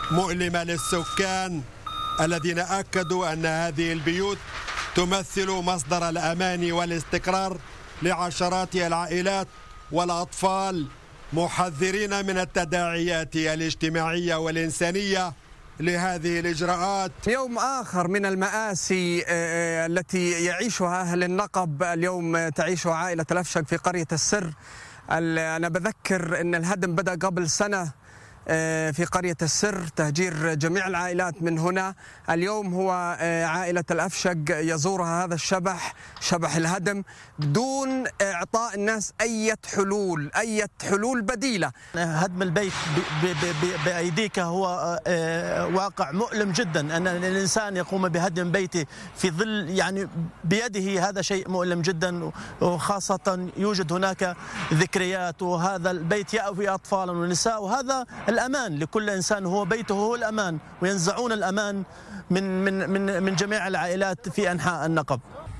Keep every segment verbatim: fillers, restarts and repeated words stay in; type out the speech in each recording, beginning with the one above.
مؤلمة للسكان الذين أكدوا أن هذه البيوت تمثل مصدر الأمان والاستقرار لعشرات العائلات والأطفال، محذرين من التداعيات الاجتماعية والإنسانية لهذه الإجراءات. يوم آخر من المآسي التي يعيشها أهل النقب اليوم تعيشها عائلة الأفشق في قرية السر. أنا بذكر أن الهدم بدأ قبل سنة في قرية السر، تهجير جميع العائلات من هنا. اليوم هو عائلة الأفشق يزورها هذا الشبح، شبح الهدم، بدون إعطاء الناس أي حلول أي حلول بديلة. هدم البيت بأيديك هو واقع مؤلم جدا، أن الإنسان يقوم بهدم بيته في ظل يعني بيده، هذا شيء مؤلم جدا، وخاصة يوجد هناك ذكريات، وهذا البيت يأوي أطفالا ونساء، وهذا الأمان لكل إنسان، هو بيته هو الأمان، وينزعون الأمان من من من من جميع العائلات في أنحاء النقب.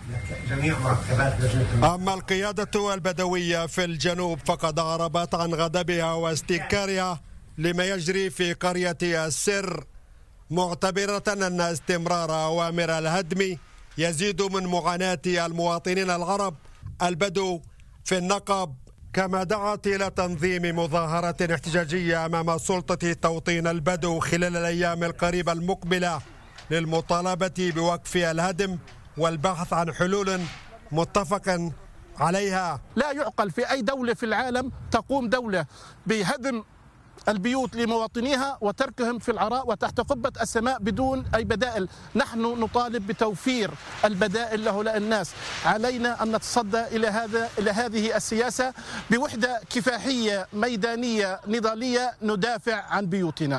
أما القيادة البدوية في الجنوب فقد أعربت عن غضبها واستنكارها لما يجري في قرية السر، معتبرة أن استمرار أوامر الهدم يزيد من معاناة المواطنين العرب البدو في النقب، كما دعت إلى تنظيم مظاهرة احتجاجية أمام سلطة توطين البدو خلال الأيام القريبة المقبلة للمطالبة بوقف الهدم والبحث عن حلول متفق عليها. لا يعقل في أي دولة في العالم تقوم دولة بهدم البيوت لمواطنيها وتركهم في العراء وتحت قبة السماء بدون أي بدائل. نحن نطالب بتوفير البدائل له للناس. علينا أن نتصدى إلى هذا إلى هذه السياسة بوحدة كفاحية ميدانية نضالية ندافع عن بيوتنا.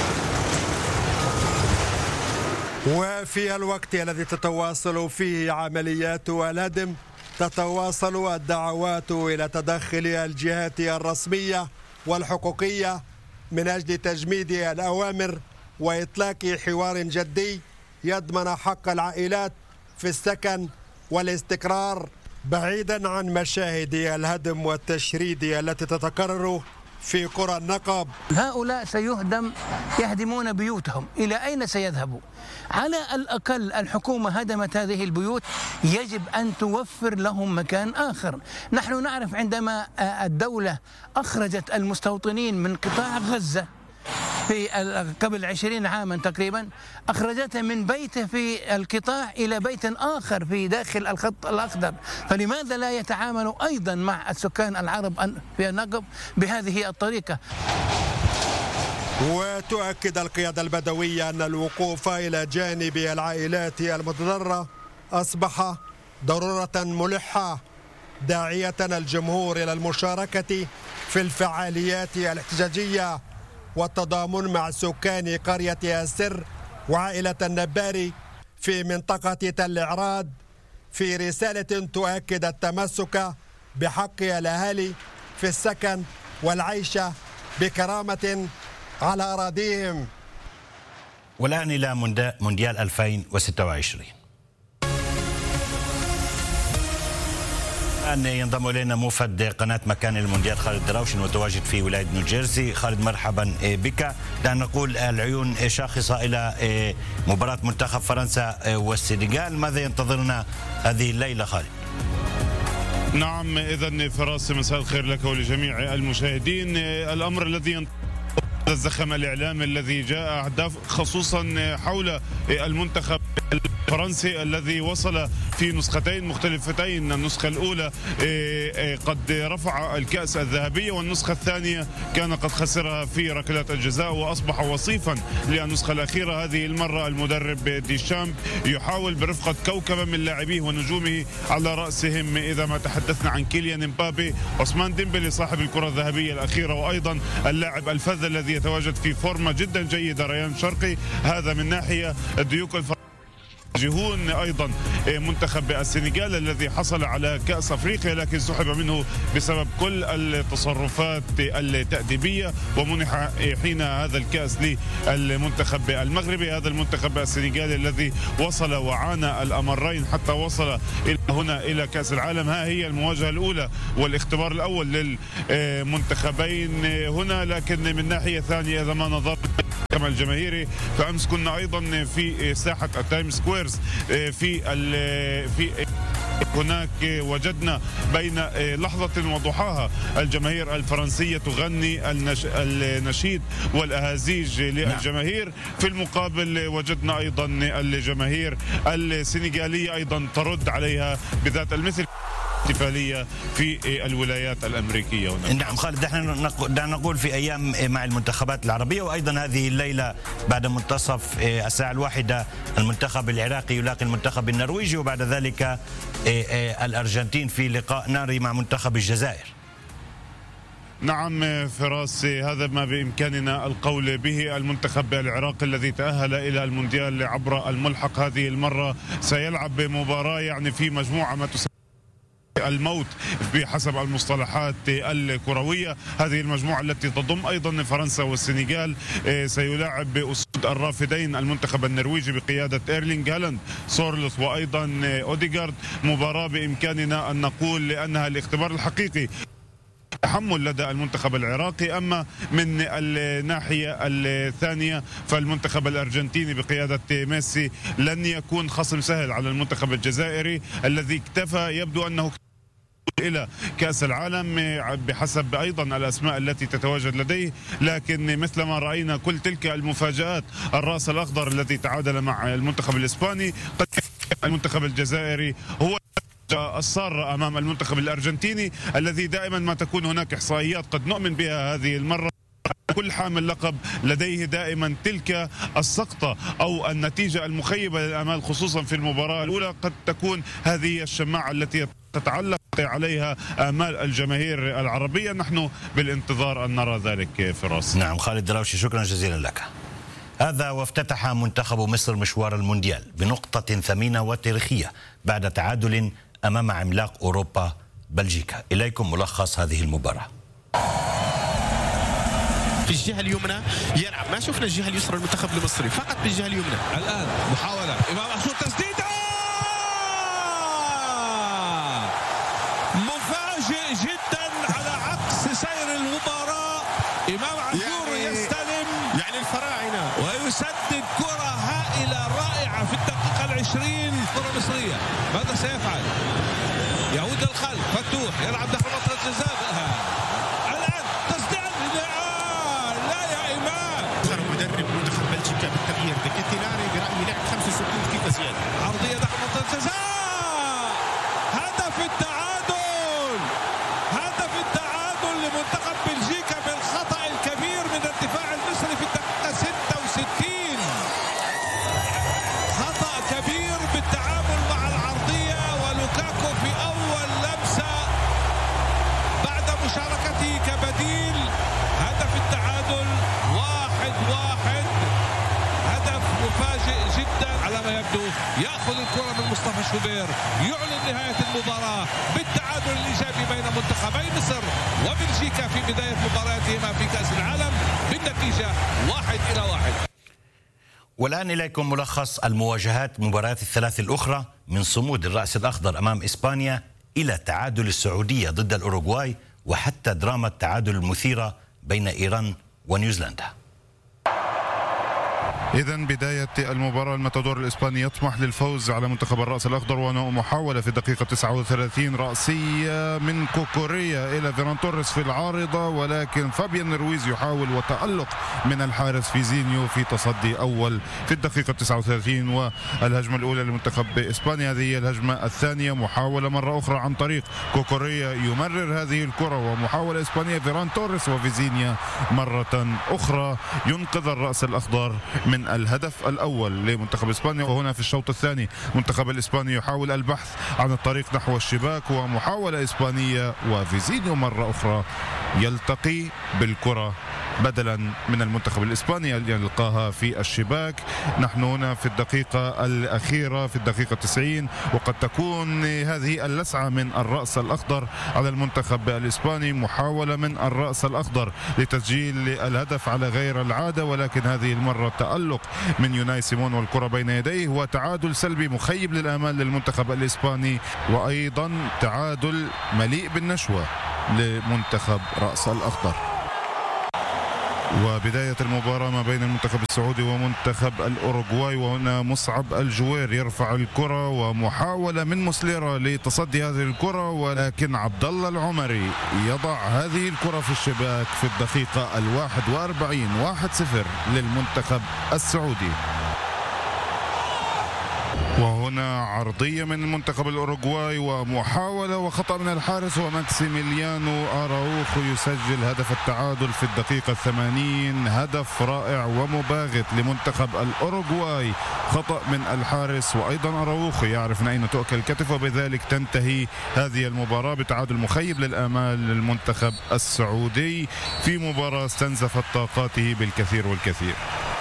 وفي الوقت الذي تتواصل فيه عمليات الهدم تتواصل الدعوات إلى تدخل الجهات الرسمية والحقوقية من أجل تجميد الأوامر وإطلاق حوار جدي يضمن حق العائلات في السكن والاستقرار، بعيدا عن مشاهد الهدم والتشريد التي تتكرر في قرى النقب. هؤلاء سيهدم، يهدمون بيوتهم، إلى أين سيذهبوا؟ على الأقل الحكومة هدمت هذه البيوت، يجب أن توفر لهم مكان آخر. نحن نعرف عندما الدولة أخرجت المستوطنين من قطاع غزة في قبل عشرين عاما تقريبا، أخرجته من بيته في القطاع إلى بيت آخر في داخل الخط الأخضر، فلماذا لا يتعاملوا أيضا مع السكان العرب في النقب بهذه الطريقة؟ وتؤكد القيادة البدوية أن الوقوف إلى جانب العائلات المتضررة أصبح ضرورة ملحة، داعية الجمهور إلى المشاركة في الفعاليات الاحتجاجية والتضامن مع سكان قرية السر وعائلة النباري في منطقة تل عراد في رسالة تؤكد التمسك بحق الأهالي في السكن والعيش بكرامة على أراضيهم. والآن إلى مونديال ألفين وستة وعشرين. الآن ينضم إلينا موفد قناة مكان المونديال خالد دراوش المتواجد في ولاية نيوجيرسي. خالد مرحبا بك. دعنا نقول العيون شاخصة إلى مباراة منتخب فرنسا والسنغال، ماذا ينتظرنا هذه الليلة خالد؟ نعم، إذن فراس مساء الخير لك ولجميع المشاهدين. الأمر الذي الزخم الإعلامي الذي جاء أهداف خصوصا حول المنتخب الفرنسي الذي وصل في نسختين مختلفتين. النسخة الأولى قد رفع الكأس الذهبية، والنسخة الثانية كان قد خسرها في ركلات الجزاء وأصبح وصيفا للنسخة الأخيرة. هذه المرة المدرب ديشامب يحاول برفقة كوكبة من لاعبيه ونجومه على رأسهم إذا ما تحدثنا عن كيليان امبابي، عثمان ديمبلي صاحب الكرة الذهبية الأخيرة، وأيضا اللاعب الفذ الذي يتواجد في فورمة جدا جيدة ريان شرقي. هذا من ناحية الديوك الفرنسية. يواجهون أيضا منتخب السنغال الذي حصل على كأس أفريقيا لكن سحب منه بسبب كل التصرفات التأديبية، ومنح حين هذا الكأس للمنتخب المغربي. هذا المنتخب السنغالي الذي وصل وعانى الأمرين حتى وصل إلى هنا إلى كأس العالم. ها هي المواجهة الأولى والاختبار الأول للمنتخبين هنا، لكن من ناحية ثانية إذا ما نظرت كما الجماهيري، فأمس كنا أيضا في ساحة التايم سكويرز في في هناك وجدنا بين لحظة وضحاها الجماهير الفرنسية تغني النشيد والأهازيج للجماهير. في المقابل وجدنا أيضا الجماهير السنغالية أيضا ترد عليها بذات المثل احتفالية في الولايات الأمريكية هنا. نعم خالد، نحن نقول في أيام مع المنتخبات العربية، وأيضا هذه الليلة بعد منتصف الساعة الواحدة المنتخب العراقي يلاقي المنتخب النرويجي، وبعد ذلك الأرجنتين في لقاء ناري مع منتخب الجزائر. نعم فراس، هذا ما بإمكاننا القول به. المنتخب العراقي الذي تأهل إلى المونديال عبر الملحق هذه المرة سيلعب مباراة يعني في مجموعة ما تسمى الموت بحسب المصطلحات الكروية. هذه المجموعة التي تضم أيضا فرنسا والسنغال. سيلاعب بأسود الرافدين المنتخب النرويجي بقيادة إيرلينغ هالاند، سورلوث وأيضا أوديغارد. مباراة بإمكاننا أن نقول لأنها الاختبار الحقيقي تحمل لدى المنتخب العراقي. أما من الناحية الثانية فالمنتخب الأرجنتيني بقيادة ميسي لن يكون خصم سهل على المنتخب الجزائري الذي اكتفى يبدو أنه إلى كأس العالم بحسب أيضا الأسماء التي تتواجد لديه. لكن مثلما رأينا كل تلك المفاجآت، الرأس الأخضر الذي تعادل مع المنتخب الإسباني، قد المنتخب الجزائري هو السارة أمام المنتخب الأرجنتيني الذي دائما ما تكون هناك إحصائيات قد نؤمن بها هذه المرة. كل حامل لقب لديه دائما تلك السقطة أو النتيجة المخيبة للآمال، خصوصا في المباراة الأولى قد تكون هذه الشماعة التي تتعلق عليها آمال الجماهير العربية. نحن بالانتظار أن نرى ذلك فراس. نعم خالد دراوشي، شكرا جزيلا لك. هذا وافتتح منتخب مصر مشوار المونديال بنقطة ثمينة وتاريخية بعد تعادل أمام عملاق أوروبا بلجيكا. إليكم ملخص هذه المباراة. في الجهة اليمنى يلعب، ما شفنا الجهة اليسرى المنتخب المصري، فقط بالجهة اليمنى. الآن محاولة إمام عاشور، تسديدة مفاجئ جدا على عكس سير المباراة. إمام عاشور يعني يستلم يعني الفراعنة ويسدد كرة هائلة رائعة في الدقيقة العشرين. كرة مصرية، ماذا سيفعل؟ يعود الخلف، فتوح يلعب داخل منطقة الجزاء. الآن تسديد، لا يا إمام. صار مدرب منتخب بلجيكا بالتغيير دكتيناري برأيي لعب خمسة وستين دقيقة زيادة. عرضية داخل منطقة الجزاء، هدف التعادل، هدف التعادل لمنتخب بلجيكا بالخطأ الكبير من الدفاع المصري في الدقيقة ستة وستين. خطأ كبير بالتعامل مع العرضية، ولوكاكو في أول لمسة بعد مشاركته كبديل. هدف التعادل واحد واحد، هدف مفاجئ جدا على ما يبدو. يأخذ الكرة من مصطفى شوبير، يعلن نهاية المباراة بالتعادل الإيجابي بين منتخبي مصر وبلجيكا في بداية مباراتهما في كأس العالم بالنتيجة واحد إلى واحد. والآن إليكم ملخص المواجهات، مباريات الثلاث الأخرى، من صمود الرأس الأخضر أمام إسبانيا إلى تعادل السعودية ضد الأوروغواي، وحتى دراما التعادل المثيرة بين إيران ونيوزيلندا. إذا بداية المباراة الماتادور الإسباني يطمح للفوز على منتخب الرأس الأخضر، ومحاولة في الدقيقة تسعة وثلاثين رأسية من كوكوريا إلى فيران توريس في العارضة، ولكن فابيان رويز يحاول وتألق من الحارس فيزينيو في تصدي أول في الدقيقة تسعة وثلاثين. والهجمة الأولى لمنتخب إسبانيا هذه هي الهجمة الثانية، محاولة مرة أخرى عن طريق كوكوريا يمرر هذه الكرة، ومحاولة إسبانيا فيران توريس وفيزينيا مرة أخرى ينقذ الرأس الأخضر من الهدف الأول لمنتخب إسبانيا. وهنا في الشوط الثاني منتخب الإسباني يحاول البحث عن الطريق نحو الشباك، ومحاولة إسبانية وفيزينيو مرة أخرى يلتقي بالكرة بدلا من المنتخب الإسباني الذي يلقاها في الشباك. نحن هنا في الدقيقة الأخيرة في الدقيقة تسعين، وقد تكون هذه اللسعة من الرأس الأخضر على المنتخب الإسباني، محاولة من الرأس الأخضر لتسجيل الهدف على غير العادة، ولكن هذه المرة تألق من يوناي سيمون والكرة بين يديه، وتعادل سلبي مخيب للآمال للمنتخب الإسباني، وأيضا تعادل مليء بالنشوة لمنتخب رأس الأخضر. وبداية المباراة ما بين المنتخب السعودي ومنتخب الأوروغواي، وهنا مصعب الجوير يرفع الكرة ومحاولة من مسليرا لتصدي هذه الكرة، ولكن عبد الله العمري يضع هذه الكرة في الشباك في الدقيقة الواحد وأربعين، واحد صفر للمنتخب السعودي. وهنا عرضية من المنتخب الأوروغواي ومحاولة وخطأ من الحارس، وماكسيميليانو أراوخو يسجل هدف التعادل في الدقيقة الثمانين. هدف رائع ومباغت لمنتخب الأوروغواي، خطأ من الحارس وأيضا أراوخو يعرف من أين تؤكل الكتف، وبذلك تنتهي هذه المباراة بتعادل مخيب للآمال للمنتخب السعودي في مباراة استنزفت طاقاته بالكثير والكثير.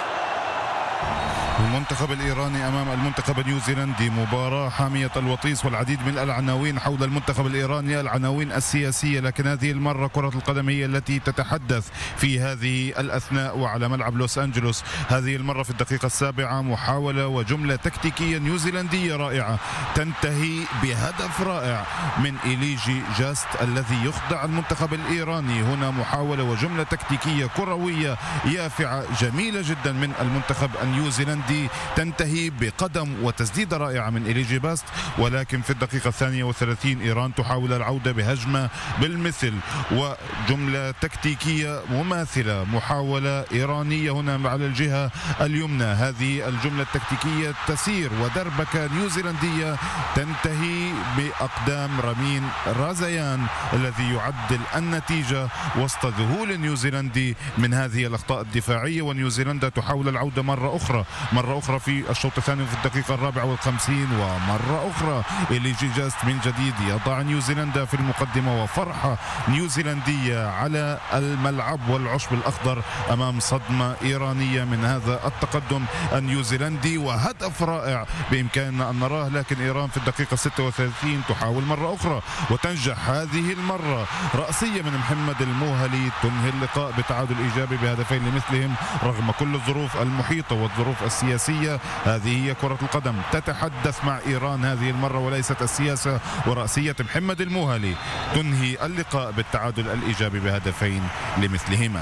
المنتخب الإيراني أمام المنتخب النيوزيلندي، مباراة حامية الوطيس والعديد من العناوين حول المنتخب الإيراني، العناوين السياسية، لكن هذه المرة كرة القدم هي التي تتحدث في هذه الأثناء وعلى ملعب لوس أنجلوس. هذه المرة في الدقيقة السابعة محاولة وجملة تكتيكية نيوزيلندية رائعة تنتهي بهدف رائع من إليجي جاست الذي يخضع المنتخب الإيراني. هنا محاولة وجملة تكتيكية كروية يافعة جميلة جدا من المنتخب النيوزيلندي تنتهي بقدم وتسديدة رائعة من إليجي باست، ولكن في الدقيقة الثانية والثلاثين إيران تحاول العودة بهجمة بالمثل وجملة تكتيكية مماثلة، محاولة إيرانية هنا على الجهة اليمنى. هذه الجملة التكتيكية تسير ودربكة نيوزيلندية تنتهي بأقدام رامين رازيان الذي يعدل النتيجة وسط ذهول النيوزيلندي من هذه الأخطاء الدفاعية. ونيوزيلندا تحاول العودة مرة أخرى مرة أخرى في الشوط الثاني في الدقيقة الرابعة والخمسين، ومرة أخرى إليجي جاست من جديد يضع نيوزيلندا في المقدمة، وفرحة نيوزيلندية على الملعب والعشب الأخضر أمام صدمة إيرانية من هذا التقدم النيوزيلندي. وهدف رائع بإمكاننا أن نراه، لكن إيران في الدقيقة ستة وثلاثين تحاول مرة أخرى وتنجح هذه المرة رأسية من محمد الموهلي تنهي اللقاء بتعادل إيجابي بهدفين لمثلهم رغم كل الظروف المحيطة والظروف السياسية. هذه هي كرة القدم تتحدث مع إيران هذه المرة وليست السياسة، ورأسية محمد الموهلي تنهي اللقاء بالتعادل الإيجابي بهدفين لمثلهما.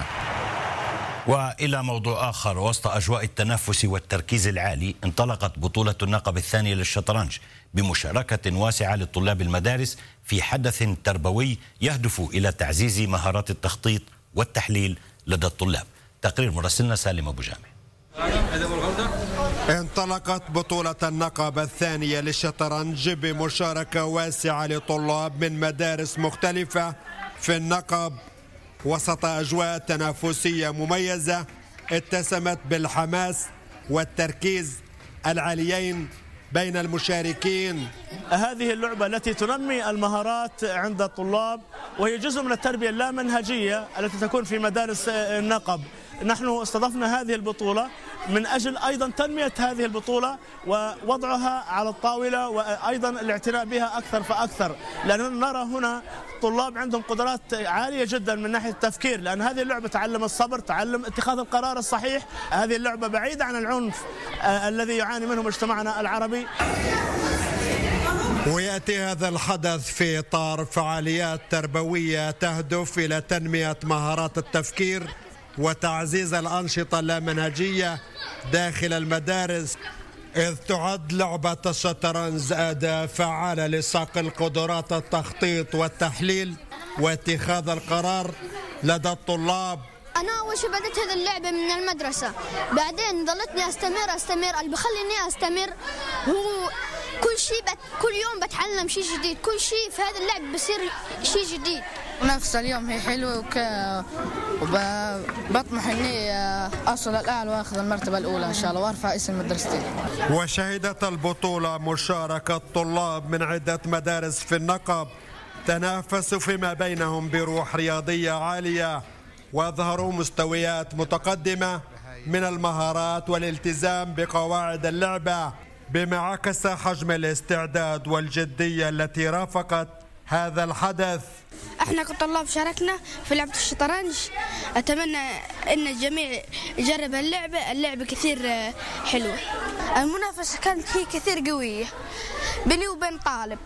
وإلى موضوع آخر، وسط أجواء التنافس والتركيز العالي انطلقت بطولة النقب الثانية للشطرنج بمشاركة واسعة لطلاب المدارس في حدث تربوي يهدف إلى تعزيز مهارات التخطيط والتحليل لدى الطلاب. تقرير مراسلنا سالم أبو جامع. انطلقت بطولة النقب الثانية للشطرنج بمشاركة واسعة لطلاب من مدارس مختلفة في النقب وسط أجواء تنافسية مميزة اتسمت بالحماس والتركيز العاليين بين المشاركين. هذه اللعبة التي تنمي المهارات عند الطلاب وهي جزء من التربية اللامنهجية التي تكون في مدارس النقب. نحن استضفنا هذه البطولة من أجل أيضا تنمية هذه البطولة ووضعها على الطاولة وأيضا الاعتناء بها أكثر فأكثر، لأننا نرى هنا طلاب عندهم قدرات عالية جدا من ناحية التفكير، لأن هذه اللعبة تعلم الصبر، تعلم اتخاذ القرار الصحيح. هذه اللعبة بعيدة عن العنف آه الذي يعاني منه مجتمعنا العربي. ويأتي هذا الحدث في إطار فعاليات تربوية تهدف إلى تنمية مهارات التفكير وتعزيز الأنشطة اللامنهجية داخل المدارس، إذ تعد لعبة الشطرنج أداة فعالة لصقل قدرات التخطيط والتحليل واتخاذ القرار لدى الطلاب. أنا أول شيء بدأت هذه اللعبة من المدرسة، بعدين ظلتني أستمر أستمر اللي بخليني أستمر هو كل شيء بت... كل يوم بتعلم شيء جديد، كل شيء في هذا اللعب بصير شيء جديد. منافسة اليوم هي حلوة وك... وبطمح إني أصل الأعلى وأخذ المرتبة الأولى إن شاء الله وأرفع اسم مدرستي. وشهدت البطولة مشاركة طلاب من عدة مدارس في النقب تنافسوا فيما بينهم بروح رياضية عالية وأظهروا مستويات متقدمة من المهارات والالتزام بقواعد اللعبة، بما عكس حجم الاستعداد والجدية التي رافقت هذا الحدث. احنا كطلاب شاركنا في لعبة الشطرنج، اتمنى ان الجميع يجرب اللعبة، اللعبة كثير حلوة. المنافسة كانت هي كثير قوية بيني وبين طالب،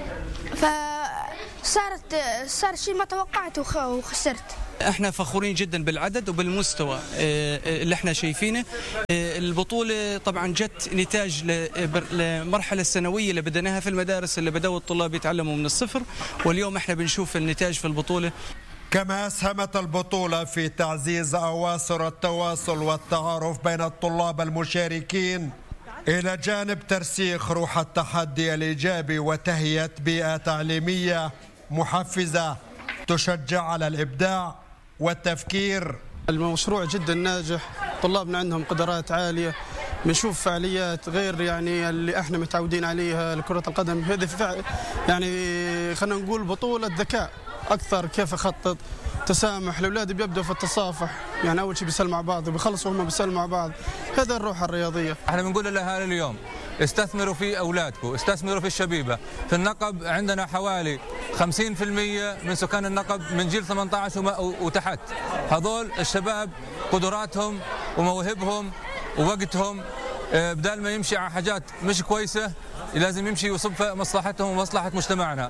فصارت صار شيء ما توقعته وخسرت. احنا فخورين جدا بالعدد وبالمستوى اللي احنا شايفينه. البطولة طبعا جت نتاج لمرحلة السنوية اللي بدأناها في المدارس، اللي بدأوا الطلاب يتعلموا من الصفر، واليوم احنا بنشوف النتاج في البطولة. كما أسهمت البطولة في تعزيز أواصر التواصل والتعارف بين الطلاب المشاركين، إلى جانب ترسيخ روح التحدي الإيجابي وتهيئة بيئة تعليمية محفزة تشجع على الإبداع والتفكير. المشروع جدا ناجح، طلابنا عندهم قدرات عالية، بنشوف فعاليات غير يعني اللي احنا متعودين عليها لكرة القدم. هذه يعني خلينا نقول بطولة ذكاء أكثر، كيف أخطط، تسامح. الأولاد بيبدأوا في التصافح، يعني أول شيء بيسلموا مع بعض وبيخلصوا هم بيسلموا مع بعض. هذا الروح الرياضية. احنا بنقول للأهالي اليوم استثمروا في أولادكم، استثمروا في الشبيبة. في النقب عندنا حوالي خمسين بالمئة من سكان النقب من جيل ثمانية عشر وتحت. هذول الشباب قدراتهم وموهبهم ووقتهم بدل ما يمشي على حاجات مش كويسة لازم يمشي ويصب في مصلحتهم ومصلحة مجتمعنا.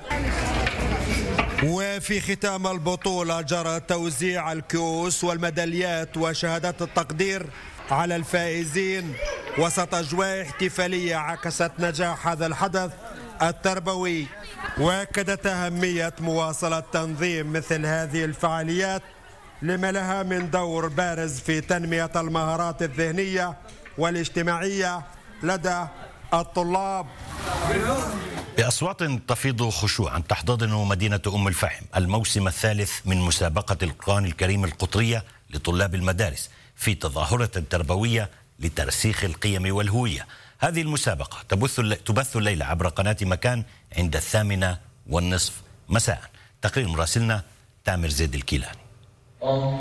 وفي ختام البطولة جرى توزيع الكؤوس والميداليات وشهادات التقدير على الفائزين وسط أجواء احتفالية عكست نجاح هذا الحدث التربوي، وأكدت أهمية مواصلة تنظيم مثل هذه الفعاليات لما لها من دور بارز في تنمية المهارات الذهنية والاجتماعية لدى الطلاب. بأصوات تفيض خشوعا تحتضن مدينة أم الفحم الموسم الثالث من مسابقة القرآن الكريم القطرية لطلاب المدارس في تظاهرة تربوية لترسيخ القيم والهوية. هذه المسابقة تبث تبث الليلة عبر قناة مكان عند الثامنة والنصف مساء. تقرير مراسلنا تامر زيد الكيلاني.